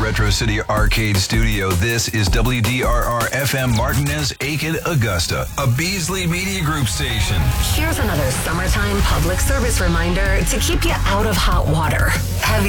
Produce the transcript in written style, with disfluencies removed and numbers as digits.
Retro City Arcade Studio. This is WDRR FM Martinez, Aiken, Augusta, a Beasley Media Group station. Here's another summertime public service reminder to keep you out of hot water. Have